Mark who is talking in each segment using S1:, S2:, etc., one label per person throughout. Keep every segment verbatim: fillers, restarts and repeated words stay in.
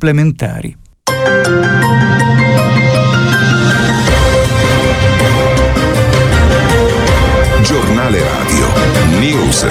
S1: supplementari.
S2: Giornale Radio News.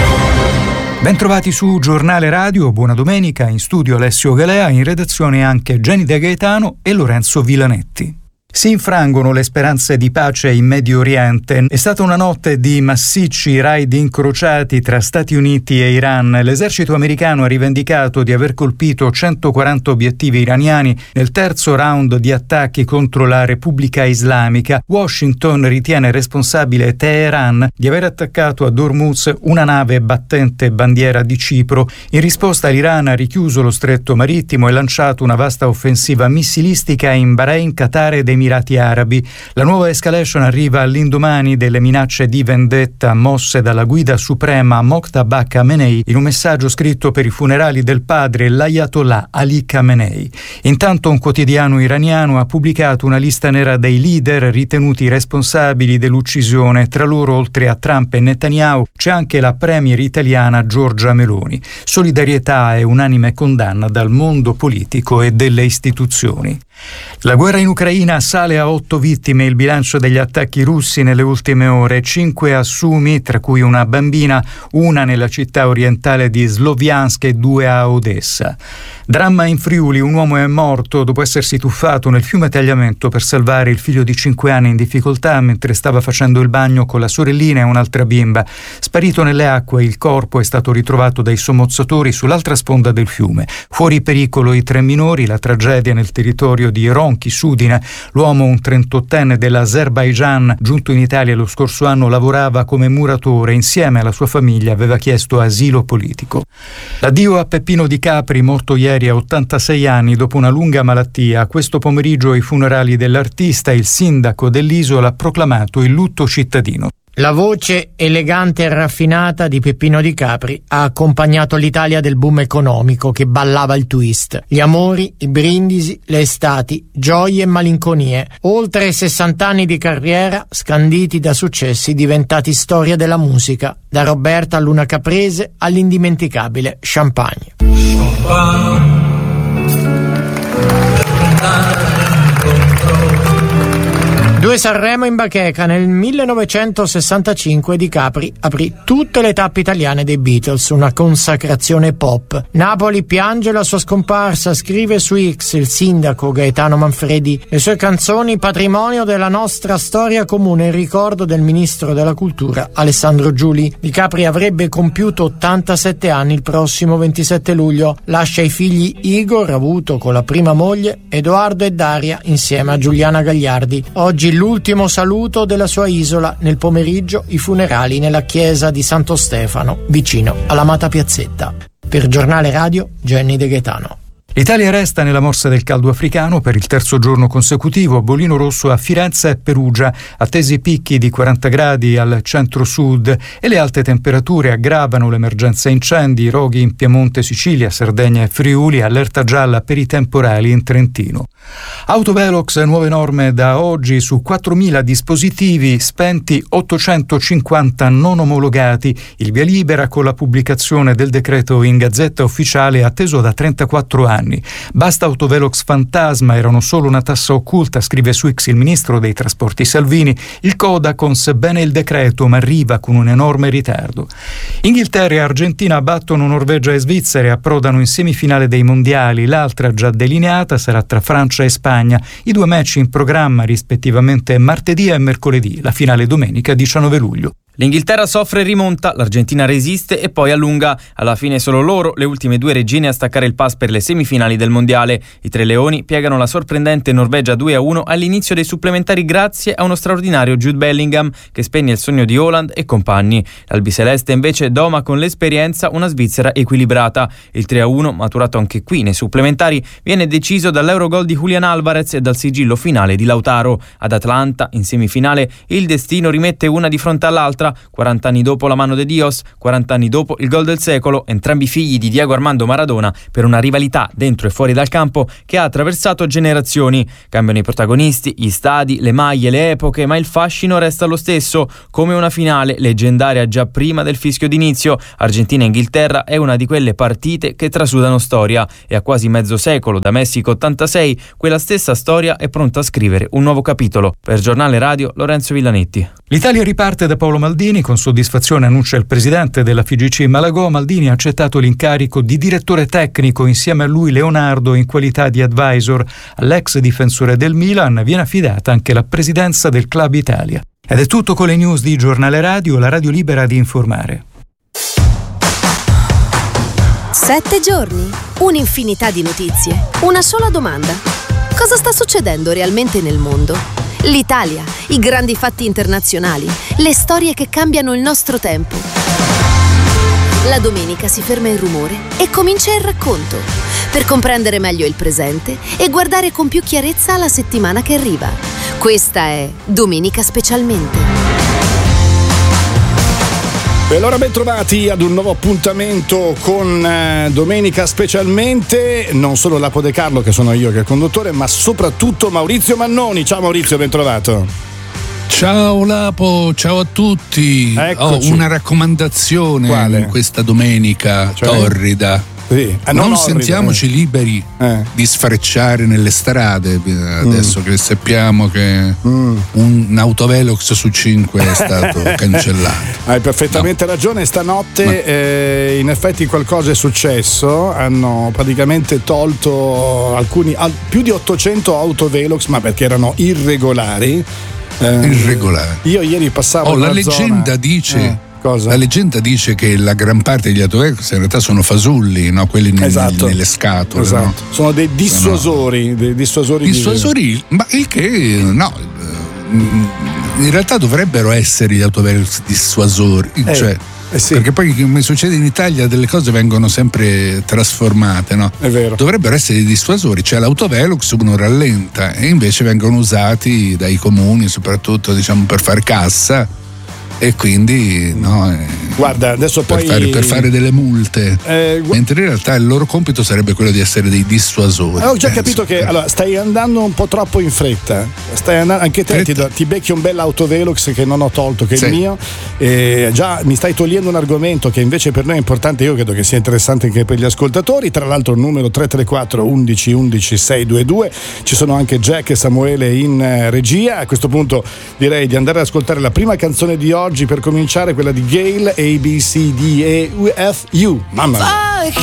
S1: Bentrovati su Giornale Radio, buona domenica, in studio Alessio Galea, in redazione anche Jenny De Gaetano e Lorenzo Villanetti. Si infrangono le speranze di pace in Medio Oriente. È stata una notte di massicci raid incrociati tra Stati Uniti e Iran. L'esercito americano ha rivendicato di aver colpito centoquaranta obiettivi iraniani nel terzo round di attacchi contro la Repubblica Islamica. Washington ritiene responsabile Teheran di aver attaccato a Hormuz una nave battente bandiera di Cipro. In risposta l'Iran ha richiuso lo stretto marittimo e lanciato una vasta offensiva missilistica in Bahrain, Qatar ed Emirati Arabi. La nuova escalation arriva all'indomani delle minacce di vendetta mosse dalla guida suprema Mojtaba Khamenei in un messaggio scritto per i funerali del padre, l'Ayatollah Ali Khamenei. Intanto un quotidiano iraniano ha pubblicato una lista nera dei leader ritenuti responsabili dell'uccisione. Tra loro, oltre a Trump e Netanyahu, c'è anche la premier italiana Giorgia Meloni. Solidarietà e unanime condanna dal mondo politico e delle istituzioni. La guerra in Ucraina sale a otto vittime il bilancio degli attacchi russi nelle ultime ore, cinque assumi, tra cui una bambina, una nella città orientale di Sloviansk e due a Odessa. Dramma in Friuli, un uomo è morto dopo essersi tuffato nel fiume Tagliamento per salvare il figlio di cinque anni in difficoltà mentre stava facendo il bagno con la sorellina e un'altra bimba. Sparito nelle acque, il corpo è stato ritrovato dai sommozzatori sull'altra sponda del fiume. Fuori pericolo i tre minori, la tragedia nel territorio di Ronchi, Sudine. L'uomo, un trentottenne dell'Azerbaigian, giunto in Italia lo scorso anno, lavorava come muratore. Insieme alla sua famiglia aveva chiesto asilo politico. L'addio a Peppino Di Capri, morto ieri a ottantasei anni dopo una lunga malattia. Questo pomeriggio ai funerali dell'artista il sindaco dell'isola ha proclamato il lutto cittadino.
S3: La voce elegante e raffinata di Peppino Di Capri ha accompagnato l'Italia del boom economico che ballava il twist. Gli amori, i brindisi, le estati, gioie e malinconie. Oltre sessanta anni di carriera scanditi da successi diventati storia della musica, da Roberta Luna Caprese all'indimenticabile Champagne. Champagne. Due Sanremo in bacheca. Nel millenovecentosessantacinque Di Capri aprì tutte le tappe italiane dei Beatles, una consacrazione pop. Napoli piange la sua scomparsa, scrive su X il sindaco Gaetano Manfredi. Le sue canzoni patrimonio della nostra storia comune in ricordo del ministro della cultura Alessandro Giuli. Di Capri avrebbe compiuto ottantasette anni il prossimo ventisette luglio. Lascia i figli Igor, avuto con la prima moglie, Edoardo e Daria insieme a Giuliana Gagliardi. Oggi l'ultimo saluto della sua isola, nel pomeriggio i funerali nella chiesa di Santo Stefano, vicino all'amata piazzetta. Per Giornale Radio, Jenny De Gaetano.
S1: L'Italia resta nella morsa del caldo africano per il terzo giorno consecutivo. Bollino rosso a Firenze e Perugia, attesi picchi di quaranta gradi al centro-sud e le alte temperature aggravano l'emergenza incendi, roghi in Piemonte, Sicilia, Sardegna e Friuli, allerta gialla per i temporali in Trentino. Autovelox, nuove norme da oggi su quattromila dispositivi spenti, ottocentocinquanta non omologati. Il via libera con la pubblicazione del decreto in Gazzetta Ufficiale atteso da trentaquattro anni. Basta Autovelox fantasma, erano solo una tassa occulta, scrive su X il ministro dei trasporti Salvini. Il Codacons, bene il decreto, ma arriva con un enorme ritardo. Inghilterra e Argentina battono Norvegia e Svizzera e approdano in semifinale dei mondiali. L'altra, già delineata, sarà tra Francia e Spagna. I due match in programma rispettivamente martedì e mercoledì, la finale domenica diciannove luglio.
S4: L'Inghilterra soffre e rimonta, l'Argentina resiste e poi allunga. Alla fine solo loro, le ultime due regine a staccare il pass per le semifinali del mondiale. I tre leoni piegano la sorprendente Norvegia due a uno all'inizio dei supplementari grazie a uno straordinario Jude Bellingham che spegne il sogno di Haaland e compagni. L'albiceleste invece doma con l'esperienza una Svizzera equilibrata. Il tre a uno, maturato anche qui nei supplementari, viene deciso dall'Eurogol di Julian Alvarez e dal sigillo finale di Lautaro. Ad Atlanta, in semifinale, il destino rimette una di fronte all'altra Sinatra, quaranta anni dopo La mano de Dios, quaranta anni dopo il gol del secolo, entrambi figli di Diego Armando Maradona, per una rivalità dentro e fuori dal campo che ha attraversato generazioni. Cambiano i protagonisti, gli stadi, le maglie, le epoche, ma il fascino resta lo stesso, come una finale leggendaria già prima del fischio d'inizio. Argentina-Inghilterra è una di quelle partite che trasudano storia, e a quasi mezzo secolo da Messico ottantasei quella stessa storia è pronta a scrivere un nuovo capitolo. Per Giornale Radio, Lorenzo Villanetti.
S1: L'Italia riparte da Paolo Maldini, con soddisfazione annuncia il presidente della F I G C Malagò. Maldini ha accettato l'incarico di direttore tecnico, insieme a lui Leonardo in qualità di advisor. All'ex difensore del Milan viene affidata anche la presidenza del Club Italia. Ed è tutto con le news di Giornale Radio, la radio libera di informare.
S5: Sette giorni, un'infinità di notizie, una sola domanda. Cosa sta succedendo realmente nel mondo? L'Italia, i grandi fatti internazionali, le storie che cambiano il nostro tempo. La domenica si ferma il rumore e comincia il racconto, per comprendere meglio il presente e guardare con più chiarezza la settimana che arriva. Questa è Domenica Specialmente.
S6: E allora ben trovati ad un nuovo appuntamento con eh, Domenica Specialmente. Non solo Lapo De Carlo, che sono io che è il conduttore, ma soprattutto Maurizio Mannoni. Ciao Maurizio, ben trovato.
S7: Ciao Lapo, ciao a tutti.
S6: Eccoci.
S7: Ho una raccomandazione.
S6: Quale?
S7: In questa domenica, cioè? Torrida.
S6: Sì. Ah, non
S7: non
S6: orrida,
S7: sentiamoci
S6: eh.
S7: liberi
S6: eh.
S7: di sfrecciare nelle strade adesso mm. che sappiamo che mm. un autovelox su cinque è stato cancellato.
S6: Hai perfettamente no. ragione. Stanotte Ma... eh, in effetti qualcosa è successo. Hanno praticamente tolto alcuni al, più di ottocento autovelox, ma perché erano irregolari.
S7: Eh, irregolari.
S6: Io ieri passavo
S7: oh, la leggenda
S6: zona.
S7: dice
S6: eh. Cosa?
S7: La leggenda dice che la gran parte degli autovelox in realtà sono fasulli, no? Quelli nel,
S6: esatto.
S7: nelle scatole.
S6: Esatto.
S7: No?
S6: Sono dei dissuasori. Sono... Dei dissuasori,
S7: dissuasori di... ma il che no. In realtà dovrebbero essere gli autovelox dissuasori.
S6: Eh.
S7: Cioè,
S6: Eh sì.
S7: Perché poi, come succede in Italia, delle cose vengono sempre trasformate, no?
S6: È vero.
S7: Dovrebbero essere dei dissuasori, cioè l'autovelox uno rallenta e invece vengono usati dai comuni, soprattutto diciamo per far cassa. E quindi no,
S6: guarda adesso
S7: per
S6: poi
S7: fare, per fare delle multe
S6: eh, gu-
S7: mentre in realtà il loro compito sarebbe quello di essere dei dissuasori.
S6: Ho già
S7: penso.
S6: capito che allora, stai andando un po' troppo in fretta, stai andando, anche te ti, ti becchi un bel autovelox che non ho tolto, che è sì. il mio, e già mi stai togliendo un argomento che invece per noi è importante. Io credo che sia interessante anche per gli ascoltatori. Tra l'altro il numero tre tre quattro undici undici seicentoventidue, ci sono anche Jack e Samuele in eh, regia. A questo punto direi di andare ad ascoltare la prima canzone di oggi, per cominciare quella di Gayle, A B C D E F U. Mamma mia.